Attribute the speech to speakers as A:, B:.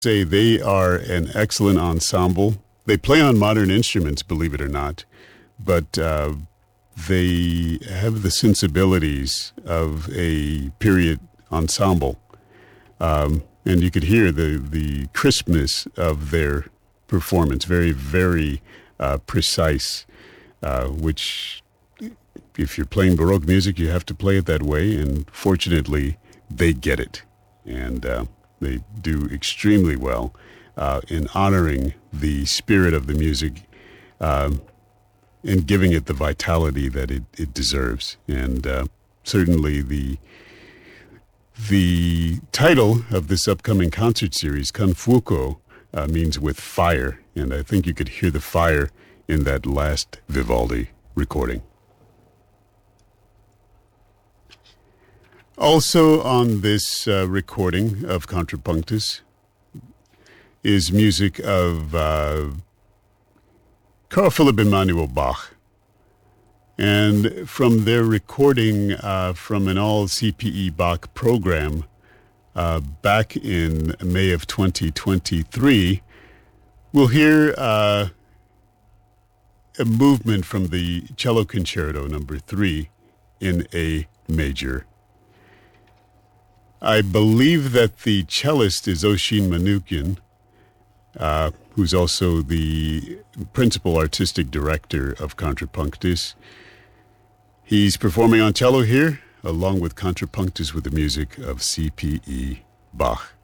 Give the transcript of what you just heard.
A: say they are an excellent ensemble. They play on modern instruments, believe it or not, but they have the sensibilities of a period ensemble. And you could hear the crispness of their performance, very, very precise, which if you're playing Baroque music, you have to play it that way. And fortunately, they get it. And they do extremely well in honoring the spirit of the music and giving it the vitality that it deserves. And certainly the title of this upcoming concert series, Kanfuko, means with fire. And I think you could hear the fire in that last Vivaldi recording. Also on this recording of Contrapunctus is music of Carl Philipp Emanuel Bach. And from their recording from an all CPE Bach program back in May of 2023, we'll hear a movement from the Cello Concerto number 3 in A major. I believe that the cellist is Oshin Manukyan, who's also the principal artistic director of Contrapunctus. He's performing on cello here, along with Contrapunctus with the music of C.P.E. Bach.